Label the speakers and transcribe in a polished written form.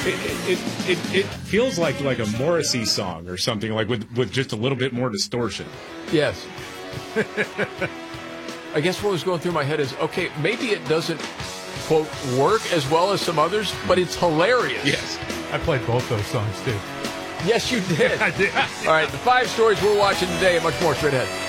Speaker 1: It feels like a Morrissey song or something, like with just a little bit more distortion.
Speaker 2: Yes. I guess what was going through my head is, okay, maybe it doesn't, quote, work as well as some others, but it's hilarious.
Speaker 1: Yes.
Speaker 3: I played both those songs, too.
Speaker 2: Yes, you did.
Speaker 3: I did.
Speaker 2: All right, the 5 stories we're watching today and much more straight ahead.